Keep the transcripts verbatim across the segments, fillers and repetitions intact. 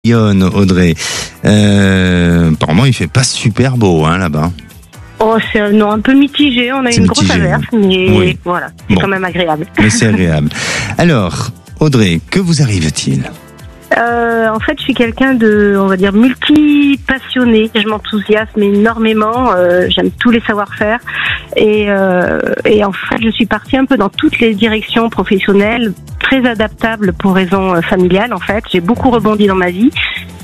Yonne, Audrey. Euh, apparemment, il fait pas super beau hein, là-bas. Oh, c'est non, un peu mitigé. On a C'est une mitigé. grosse averse, mais Oui. voilà, c'est Bon. quand même agréable. Mais c'est agréable. Alors, Audrey, que vous arrive-t-il ? Euh, en fait, je suis quelqu'un de, on va dire, multi-passionné. Je m'enthousiasme énormément. Euh, j'aime tous les savoir-faire. Et, euh, et en fait, je suis partie un peu dans toutes les directions professionnelles, très adaptable pour raisons euh, familiales. En fait, j'ai beaucoup rebondi dans ma vie.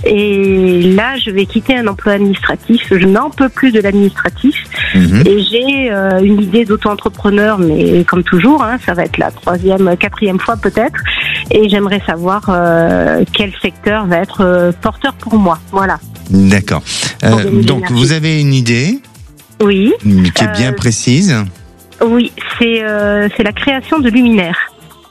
Et là, je vais quitter un emploi administratif. Je n'en peux plus de l'administratif. Mhm. Et j'ai euh, une idée d'auto-entrepreneur, mais comme toujours, hein, ça va être la troisième, quatrième fois peut-être. Et j'aimerais savoir euh, quel secteur va être euh, porteur pour moi. Voilà. D'accord. Euh, Pour gagner de donc, l'énergie. vous avez une idée Oui. qui est bien Euh, précise. Oui, c'est euh, c'est la création de luminaires.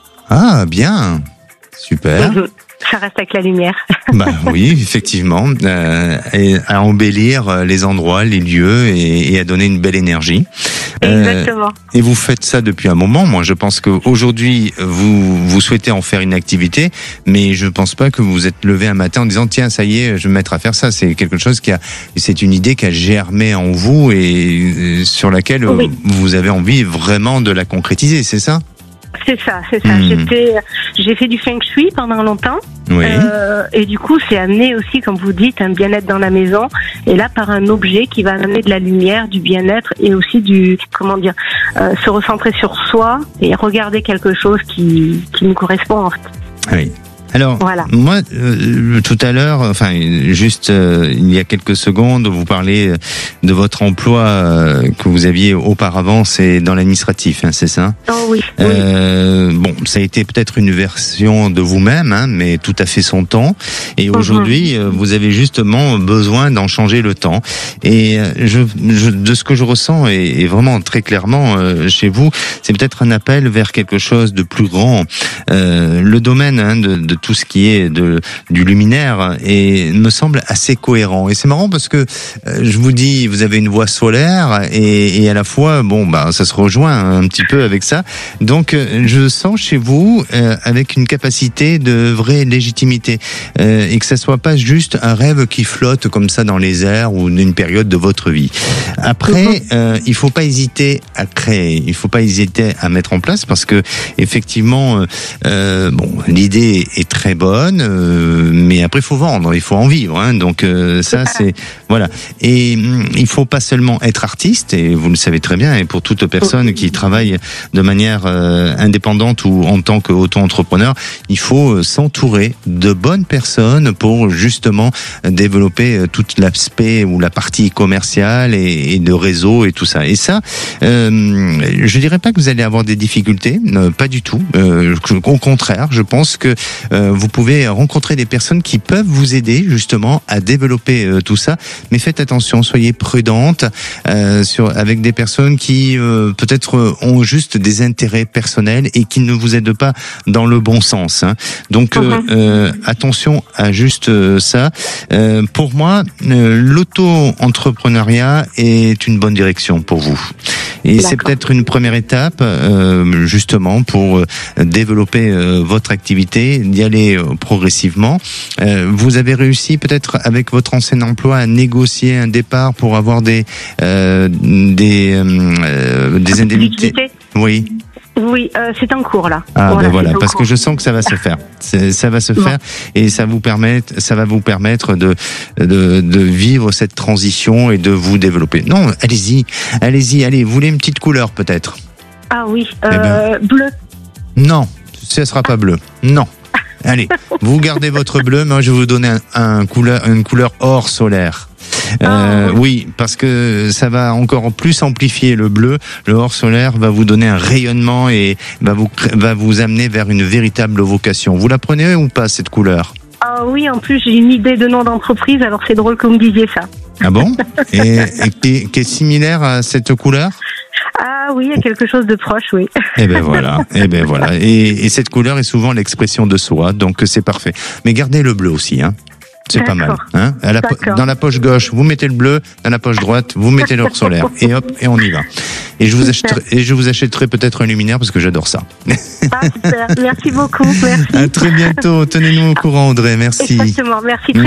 Ah, bien. Super. Mhm. Ça reste avec la lumière. Bah oui, effectivement, euh, et à embellir euh, les endroits, les lieux et, et à donner une belle énergie. Euh, Exactement. et vous faites ça depuis un moment. Moi, je pense qu'aujourd'hui, vous vous souhaitez en faire une activité, mais je pense pas que vous vous êtes levé un matin en disant tiens, ça y est, je vais me mettre à faire ça. C'est quelque chose qui a, c'est une idée qui a germé en vous et euh, sur laquelle euh, Oui. vous avez envie vraiment de la concrétiser. C'est ça ? C'est ça, c'est ça. Hmm. J'étais, j'ai fait du feng shui pendant longtemps. Oui. Euh, et du coup, c'est amené aussi, comme vous dites, un bien-être dans la maison. Et là, par un objet qui va amener de la lumière, du bien-être et aussi du, comment dire, euh, se recentrer sur soi et regarder quelque chose qui, qui nous correspond. En fait. Oui. Alors, Voilà. moi, euh, tout à l'heure, enfin, juste euh, il y a quelques secondes, vous parlez de votre emploi euh, que vous aviez auparavant, c'est dans l'administratif, hein, c'est ça ? Oh oui. oui. Euh, bon, ça a été peut-être une version de vous-même, hein, mais tout à fait son temps. Et aujourd'hui, euh, vous avez justement besoin d'en changer le temps. Et euh, je, je, de ce que je ressens, et, et vraiment très clairement euh, chez vous, c'est peut-être un appel vers quelque chose de plus grand. Euh, le domaine hein, de, de tout ce qui est de du luminaire et me semble assez cohérent. Et c'est marrant parce que euh, je vous dis, vous avez une voix solaire et, et à la fois, bon, bah, ça se rejoint un petit peu avec ça. Donc, euh, je sens chez vous euh, avec une capacité de vraie légitimité euh, et que ça soit pas juste un rêve qui flotte comme ça dans les airs ou d'une période de votre vie. Après, euh, il faut pas hésiter à créer, il faut pas hésiter à mettre en place parce que effectivement, euh, bon, l'idée est très bonne, euh, mais après il faut vendre, il faut en vivre. Hein, donc euh, ça c'est voilà. Et hum, il faut pas seulement être artiste, et vous le savez très bien. Et pour toute personne qui travaille de manière euh, indépendante ou en tant qu'auto-entrepreneur, il faut s'entourer de bonnes personnes pour justement développer tout l'aspect ou la partie commerciale et, et de réseau et tout ça. Et ça, euh, je dirais pas que vous allez avoir des difficultés, euh, pas du tout. Euh, au contraire, je pense que euh, vous pouvez rencontrer des personnes qui peuvent vous aider justement à développer euh, tout ça. Mais faites attention, soyez prudente euh, sur avec des personnes qui euh, peut-être ont juste des intérêts personnels et qui ne vous aident pas dans le bon sens. Hein. Donc euh, euh, attention à juste euh, ça. Euh, pour moi, euh, l'auto-entrepreneuriat est une bonne direction pour vous. Et c'est peut-être une première étape, euh, justement, pour euh, développer euh, votre activité, d'y aller euh, progressivement. Euh, vous avez réussi peut-être avec votre ancien emploi à négocier un départ pour avoir des euh, des euh, des indemnités. Oui. Oui, euh, c'est en cours là. Ah voilà, ben voilà, c'est en parce cours. que je sens que ça va se faire. C'est, ça va se Bon. faire et ça vous permet, ça va vous permettre de, de de vivre cette transition et de vous développer. Non, allez-y, allez-y, allez. Vous voulez une petite couleur peut-être ? Ah oui, euh, Eh ben. bleu. Non, ce sera pas bleu. Non. Allez, vous gardez votre bleu, mais moi je vais vous donner un, un couleur, une couleur or solaire. Euh, oui, parce que ça va encore plus amplifier le bleu. Le or solaire va vous donner un rayonnement et va vous va vous amener vers une véritable vocation. Vous la prenez ou pas cette couleur ? Ah oui, en plus j'ai une idée de nom d'entreprise, alors c'est drôle que vous me disiez ça. Ah bon ? Et, et qui, qui est similaire à cette couleur ? Ah oui, il y a quelque chose de proche, oui. Eh ben voilà, eh ben voilà. Et, et cette couleur est souvent l'expression de soi, donc c'est parfait. Mais gardez le bleu aussi, hein. C'est pas mal. Hein, à la po- dans la poche gauche, vous mettez le bleu, dans la poche droite, vous mettez l'or solaire. Et hop, et on y va. Et je vous achèterai, et je vous achèterai peut-être un luminaire parce que j'adore ça. Ah, super. Merci beaucoup. Merci. À très bientôt. Tenez-nous au courant, Audrey. Merci. Exactement. Merci. Très